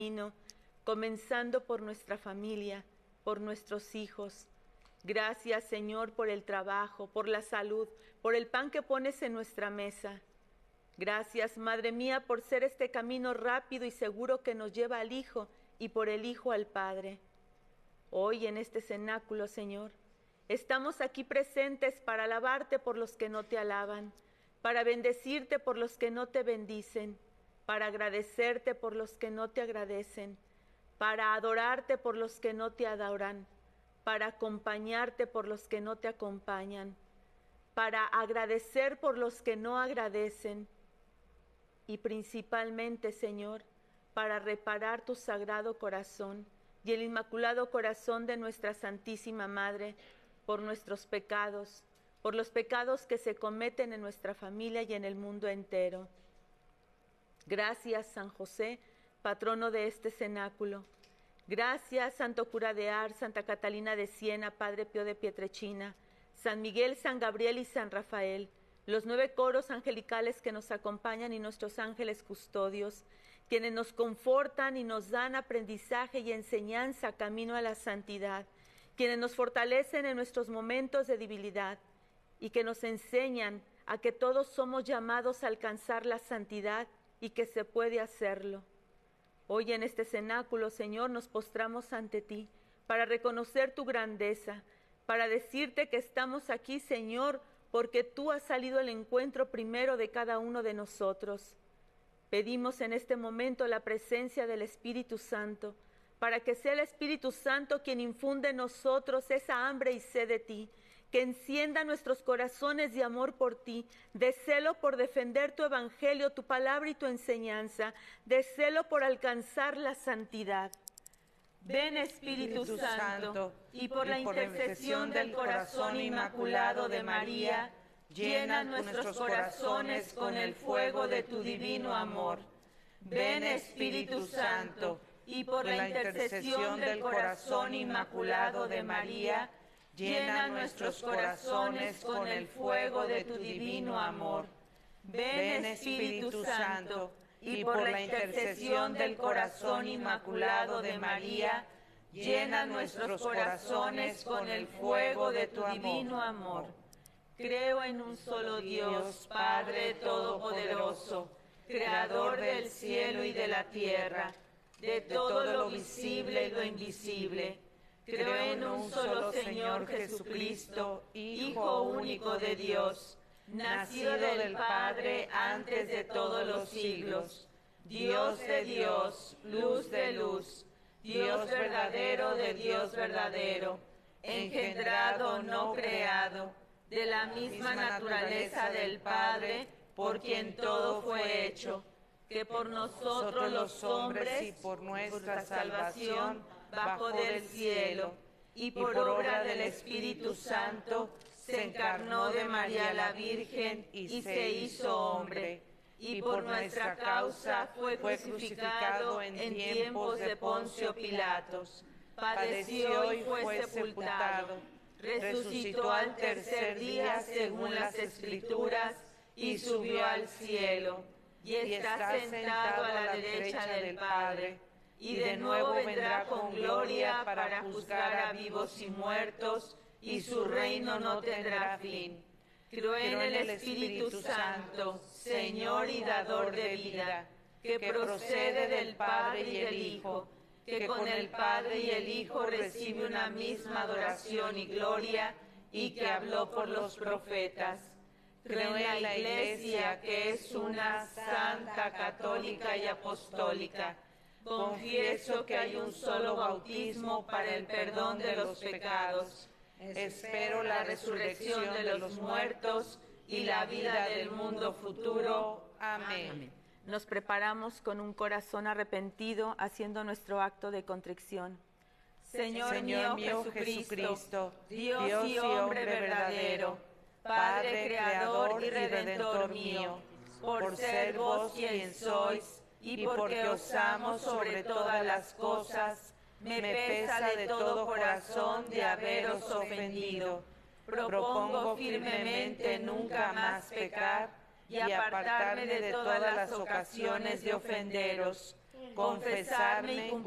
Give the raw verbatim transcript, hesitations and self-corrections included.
comenzando por nuestra familia, por nuestros hijos. Gracias, Señor, por el trabajo, por la salud, por el pan que pones en nuestra mesa. Gracias, Madre mía, por ser este camino rápido y seguro que nos lleva al Hijo y por el Hijo al Padre. Hoy en este cenáculo, Señor, estamos aquí presentes para alabarte por los que no te alaban, para bendecirte por los que no te bendicen, para agradecerte por los que no te agradecen, para adorarte por los que no te adoran, para acompañarte por los que no te acompañan, para agradecer por los que no agradecen y principalmente, Señor, para reparar tu sagrado corazón y el inmaculado corazón de nuestra Santísima Madre por nuestros pecados, por los pecados que se cometen en nuestra familia y en el mundo entero. Gracias, San José, patrono de este cenáculo. Gracias, Santo Cura de Ars, Santa Catalina de Siena, Padre Pío de Pietrelcina, San Miguel, San Gabriel y San Rafael, los nueve coros angelicales que nos acompañan y nuestros ángeles custodios, quienes nos confortan y nos dan aprendizaje y enseñanza camino a la santidad, quienes nos fortalecen en nuestros momentos de debilidad y que nos enseñan a que todos somos llamados a alcanzar la santidad y que se puede hacerlo. Hoy en este cenáculo, Señor, nos postramos ante ti para reconocer tu grandeza, para decirte que estamos aquí, Señor, porque tú has salido al encuentro primero de cada uno de nosotros. Pedimos en este momento la presencia del Espíritu Santo, para que sea el Espíritu Santo quien infunde en nosotros esa hambre y sed de ti, que encienda nuestros corazones de amor por ti, de celo por defender tu evangelio, tu palabra y tu enseñanza, de celo por alcanzar la santidad. Ven, Espíritu, Espíritu Santo, y por la intercesión del corazón inmaculado de María, llena nuestros corazones con el fuego de tu divino amor. Ven, Espíritu Santo, y por la intercesión del corazón inmaculado de María, llena nuestros corazones con el fuego de tu divino amor. Ven, Espíritu Santo, y por la intercesión del corazón inmaculado de María, llena nuestros corazones con el fuego de tu divino amor. Creo en un solo Dios, Padre Todopoderoso, Creador del cielo y de la tierra, de todo lo visible y lo invisible. Creo en un solo Señor Jesucristo, Hijo único de Dios, nacido del Padre antes de todos los siglos, Dios de Dios, luz de luz, Dios verdadero de Dios verdadero, engendrado, no creado, de la misma naturaleza del Padre, por quien todo fue hecho, que por nosotros los hombres y por nuestra salvación bajó del cielo, y por obra del Espíritu Santo se encarnó de María la Virgen y se hizo hombre, y por nuestra causa fue crucificado en tiempos de Poncio Pilatos, padeció y fue sepultado, resucitó al tercer día según las Escrituras y subió al cielo, y está sentado a la derecha del Padre, y de nuevo vendrá con gloria para juzgar a vivos y muertos, y su reino no tendrá fin. Creo en el Espíritu Santo, Señor y dador de vida, que procede del Padre y el Hijo, que con el Padre y el Hijo recibe una misma adoración y gloria, y que habló por los profetas. Creo en la Iglesia, que es una santa, católica y apostólica. Confieso que hay un solo bautismo para el perdón de los pecados. Espero la resurrección de los muertos y la vida del mundo futuro. Amén. Nos preparamos con un corazón arrepentido, haciendo nuestro acto de contrición. Señor, Señor mío, Jesucristo, Jesucristo, Dios, Dios y hombre verdadero, Padre creador y redentor mío, por ser vos quien sois y porque os amo sobre todas las cosas, me pesa de todo corazón de haberos ofendido. Propongo firmemente nunca más pecar y apartarme de todas las ocasiones de ofenderos, confesarme y